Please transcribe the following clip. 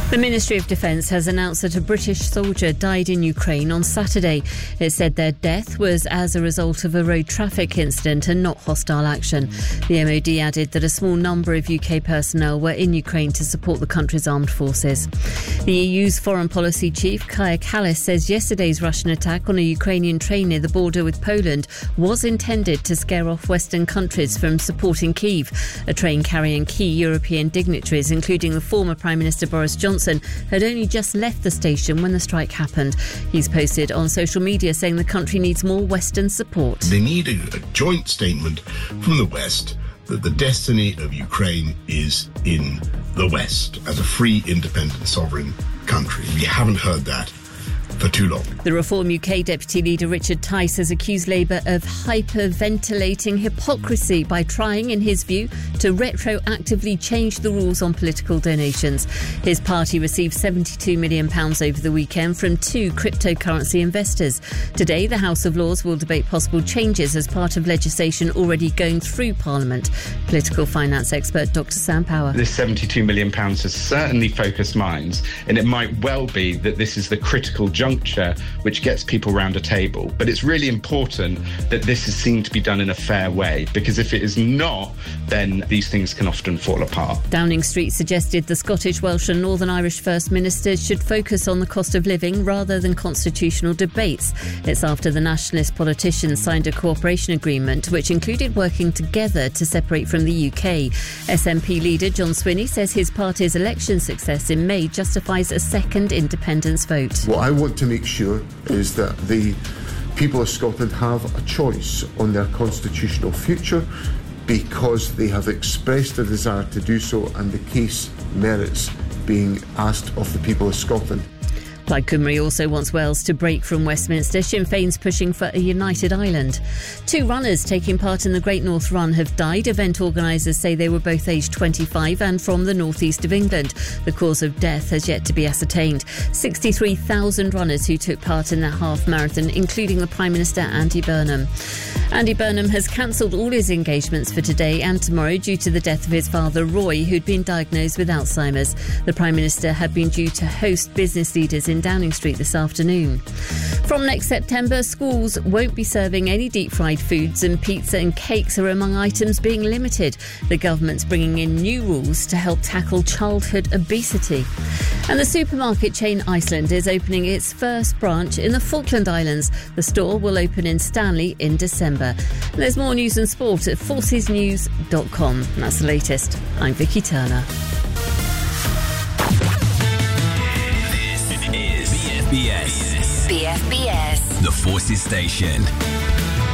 The Ministry of Defence has announced that a British soldier died in Ukraine on Saturday. It said their death was as a result of a road traffic incident and not hostile action. The MOD added that a small number of UK personnel were in Ukraine to support the country's armed forces. The EU's foreign policy chief, Kaja Kallas, says yesterday's Russian attack on a Ukrainian train near the border with Poland was intended to scare off Western countries from supporting Kyiv. A train carrying key European dignitaries, including the former Prime Minister Boris Johnson, had only just left the station when the strike happened. He's posted on social media saying the country needs more Western support. They need a joint statement from the West that the destiny of Ukraine is in the West as a free, independent, sovereign country. We haven't heard that for too long. The Reform UK Deputy Leader Richard Tice has accused Labour of hyperventilating hypocrisy by trying, in his view, to retroactively change the rules on political donations. His party received £72 million over the weekend from two cryptocurrency investors. Today, the House of Lords will debate possible changes as part of legislation already going through Parliament. Political finance expert Dr Sam Power. This £72 million has certainly focused minds, and it might well be that this is the critical juncture which gets people round a table. But it's really important that this is seen to be done in a fair way, because if it is not, then these things can often fall apart. Downing Street suggested the Scottish, Welsh and Northern Irish First Ministers should focus on the cost of living rather than constitutional debates. It's after the nationalist politicians signed a cooperation agreement which included working together to separate from the UK. SNP leader John Swinney says his party's election success in May justifies a second independence vote. What I want to make sure is that the people of Scotland have a choice on their constitutional future, because they have expressed a desire to do so, and the case merits being asked of the people of Scotland. Plaid Cymru also wants Wales to break from Westminster. Sinn Féin's pushing for a united Ireland. Two runners taking part in the Great North Run have died. Event organisers say they were both aged 25 and from the northeast of England. The cause of death has yet to be ascertained. 63,000 runners who took part in the half marathon, including the Prime Minister Andy Burnham. Andy Burnham has cancelled all his engagements for today and tomorrow due to the death of his father Roy, who'd been diagnosed with Alzheimer's. The Prime Minister had been due to host business leaders in Downing Street this afternoon. From next September, schools won't be serving any deep-fried foods, and pizza and cakes are among items being limited. The government's bringing in new rules to help tackle childhood obesity. And the supermarket chain Iceland is opening its first branch in the Falkland Islands. The store will open in Stanley in December. And there's more news and sport at forcesnews.com. And that's the latest. I'm Vicky Turner. BFBS. The Forces Station.